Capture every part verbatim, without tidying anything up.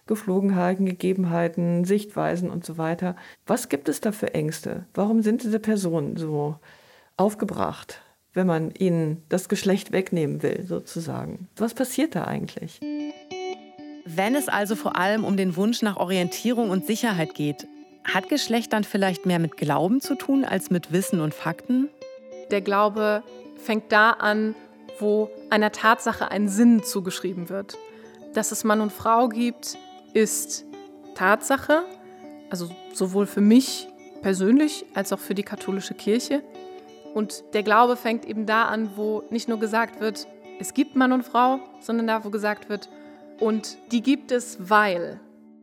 Geflogenheiten, Gegebenheiten, Sichtweisen und so weiter. Was gibt es da für Ängste? Warum sind diese Personen so aufgebracht, wenn man ihnen das Geschlecht wegnehmen will, sozusagen? Was passiert da eigentlich? Wenn es also vor allem um den Wunsch nach Orientierung und Sicherheit geht, hat Geschlecht dann vielleicht mehr mit Glauben zu tun als mit Wissen und Fakten? Der Glaube fängt da an, wo einer Tatsache ein Sinn zugeschrieben wird. Dass es Mann und Frau gibt, ist Tatsache, also sowohl für mich persönlich als auch für die katholische Kirche. Und der Glaube fängt eben da an, wo nicht nur gesagt wird, es gibt Mann und Frau, sondern da, wo gesagt wird, und die gibt es, weil.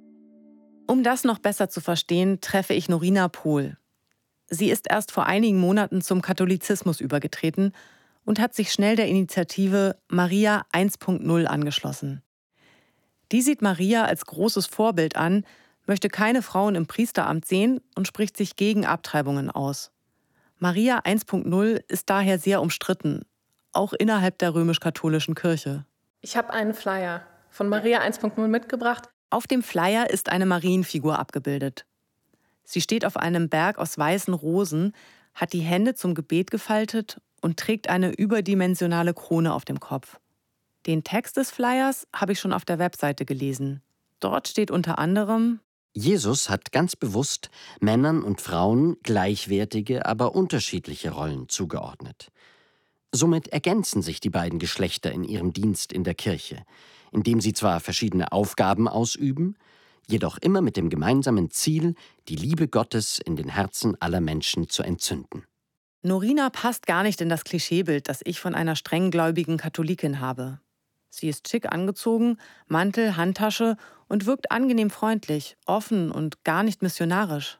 Um das noch besser zu verstehen, treffe ich Norina Pohl. Sie ist erst vor einigen Monaten zum Katholizismus übergetreten und hat sich schnell der Initiative Maria eins Punkt null angeschlossen. Die sieht Maria als großes Vorbild an, möchte keine Frauen im Priesteramt sehen und spricht sich gegen Abtreibungen aus. Maria eins Punkt null ist daher sehr umstritten, auch innerhalb der römisch-katholischen Kirche. Ich habe einen Flyer von Maria eins Punkt null mitgebracht. Auf dem Flyer ist eine Marienfigur abgebildet. Sie steht auf einem Berg aus weißen Rosen, hat die Hände zum Gebet gefaltet und trägt eine überdimensionale Krone auf dem Kopf. Den Text des Flyers habe ich schon auf der Webseite gelesen. Dort steht unter anderem: Jesus hat ganz bewusst Männern und Frauen gleichwertige, aber unterschiedliche Rollen zugeordnet. Somit ergänzen sich die beiden Geschlechter in ihrem Dienst in der Kirche, indem sie zwar verschiedene Aufgaben ausüben, jedoch immer mit dem gemeinsamen Ziel, die Liebe Gottes in den Herzen aller Menschen zu entzünden. Norina passt gar nicht in das Klischeebild, das ich von einer strenggläubigen Katholikin habe. Sie ist schick angezogen, Mantel, Handtasche und wirkt angenehm freundlich, offen und gar nicht missionarisch.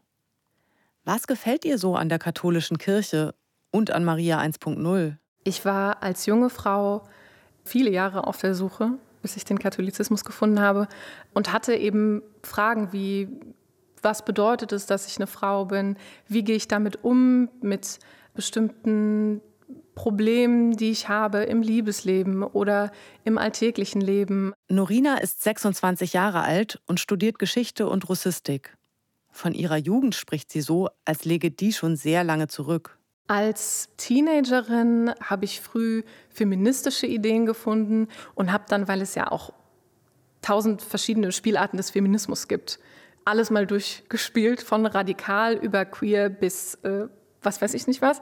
Was gefällt ihr so an der katholischen Kirche und an Maria eins Punkt null? Ich war als junge Frau viele Jahre auf der Suche, bis ich den Katholizismus gefunden habe, und hatte eben Fragen wie: Was bedeutet es, dass ich eine Frau bin? Wie gehe ich damit um, mit bestimmten Problemen, die ich habe im Liebesleben oder im alltäglichen Leben? Norina ist sechsundzwanzig Jahre alt und studiert Geschichte und Russistik. Von ihrer Jugend spricht sie so, als läge die schon sehr lange zurück. Als Teenagerin habe ich früh feministische Ideen gefunden und habe dann, weil es ja auch tausend verschiedene Spielarten des Feminismus gibt, alles mal durchgespielt, von radikal über queer bis äh, was weiß ich nicht was.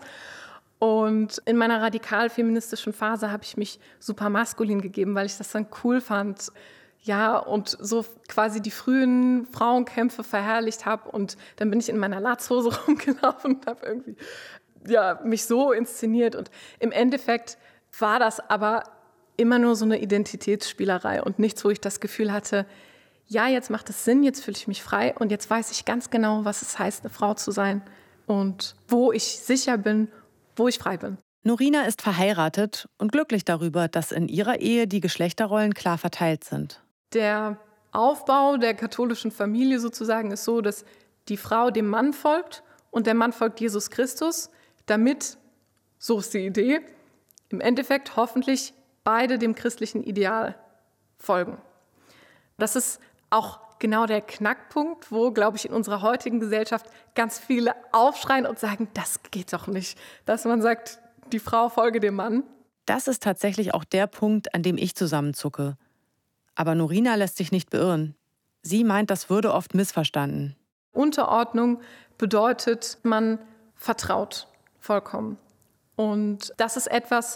Und in meiner radikal-feministischen Phase habe ich mich super maskulin gegeben, weil ich das dann cool fand. Ja, und so quasi die frühen Frauenkämpfe verherrlicht habe. Und dann bin ich in meiner Latzhose rumgelaufen und habe irgendwie ja, mich so inszeniert. Und im Endeffekt war das aber immer nur so eine Identitätsspielerei und nichts, wo ich das Gefühl hatte, ja, jetzt macht es Sinn, jetzt fühle ich mich frei und jetzt weiß ich ganz genau, was es heißt, eine Frau zu sein und wo ich sicher bin, wo ich frei bin. Norina ist verheiratet und glücklich darüber, dass in ihrer Ehe die Geschlechterrollen klar verteilt sind. Der Aufbau der katholischen Familie sozusagen ist so, dass die Frau dem Mann folgt und der Mann folgt Jesus Christus, damit, so ist die Idee, im Endeffekt hoffentlich beide dem christlichen Ideal folgen. Das ist auch genau der Knackpunkt, wo, glaube ich, in unserer heutigen Gesellschaft ganz viele aufschreien und sagen, das geht doch nicht, dass man sagt, die Frau folge dem Mann. Das ist tatsächlich auch der Punkt, an dem ich zusammenzucke. Aber Norina lässt sich nicht beirren. Sie meint, das würde oft missverstanden. Unterordnung bedeutet, man vertraut vollkommen. Und das ist etwas,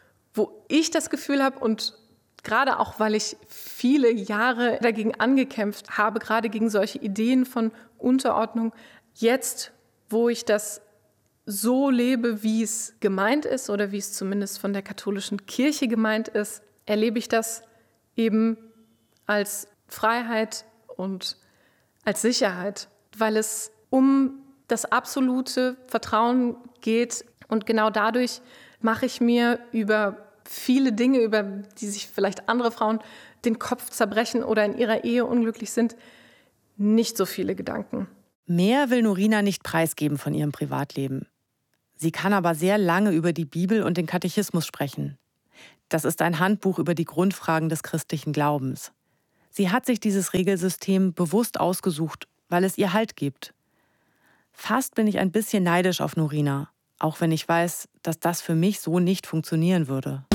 wo ich das Gefühl habe und gerade auch, weil ich viele Jahre dagegen angekämpft habe, gerade gegen solche Ideen von Unterordnung, jetzt, wo ich das so lebe, wie es gemeint ist oder wie es zumindest von der katholischen Kirche gemeint ist, erlebe ich das eben als Freiheit und als Sicherheit, weil es um das absolute Vertrauen geht und genau dadurch mache ich mir über viele Dinge, über die sich vielleicht andere Frauen den Kopf zerbrechen oder in ihrer Ehe unglücklich sind, nicht so viele Gedanken. Mehr will Norina nicht preisgeben von ihrem Privatleben. Sie kann aber sehr lange über die Bibel und den Katechismus sprechen. Das ist ein Handbuch über die Grundfragen des christlichen Glaubens. Sie hat sich dieses Regelsystem bewusst ausgesucht, weil es ihr Halt gibt. Fast bin ich ein bisschen neidisch auf Norina, auch wenn ich weiß, dass das für mich so nicht funktionieren würde.